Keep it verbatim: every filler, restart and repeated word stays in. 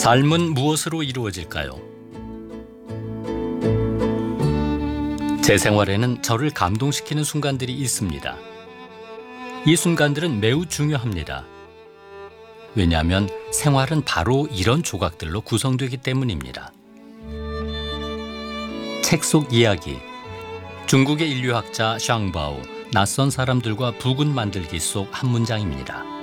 삶은 무엇으로 이루어질까요? 제 생활에는 저를 감동시키는 순간들이 있습니다. 이 순간들은 매우 중요합니다. 왜냐하면 생활은 바로 이런 조각들로 구성되기 때문입니다. 책 속 이야기, 중국의 인류학자 샹바오 낯선 사람들과 부근 만들기 속 한 문장입니다.